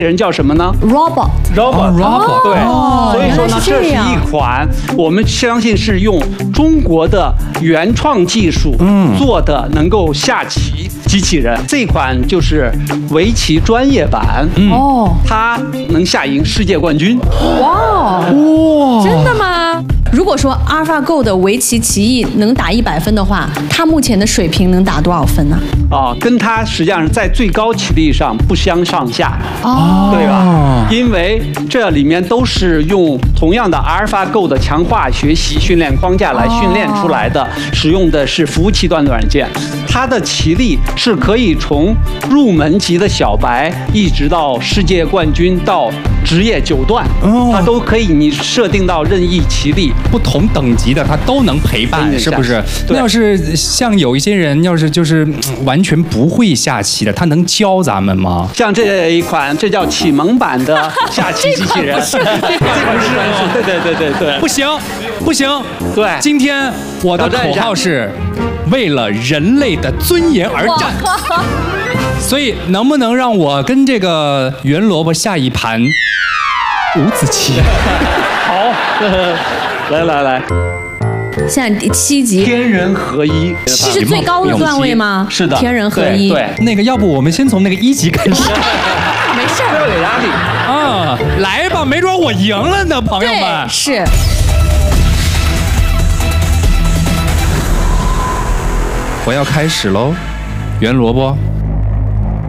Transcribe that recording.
人叫什么呢 ？Robot。 对，所以说呢，这是一款我们相信是用中国的原创技术做的能够下棋机器人。这款就是围棋专业版，它能下赢世界冠军。 哇，真的吗？如果说 AlphaGo 的围棋棋艺能打100分的话，它目前的水平能打多少分呢？ 跟它实际上在最高棋力上不相上下，对吧？因为这里面都是用同样的 AlphaGo 的强化学习训练框架来训练出来的，使用的是服务器端的软件。它的棋力是可以从入门级的小白，一直到世界冠军到职业9段，它都可以你设定到任意棋力， 不同等级的它都能陪伴，是不是？那要是像有一些人，要是就是完全不会下棋的，他能教咱们吗？ 像这一款，这叫启蒙版的下棋机器人，这款是，对， 不行， 对， 今天我的口号是为了人类的尊严而战。所以能不能让我跟这个袁萝卜下一盘五子棋？ 好，来。 现在第7级， 天人合一， 这是最高的段位吗？ 是的， 天人合一。 对， 那个要不我们先从那个1级开始。 没事， 不要有压力来吧，没准我赢了呢，朋友们。 是。 我要开始喽，袁萝卜。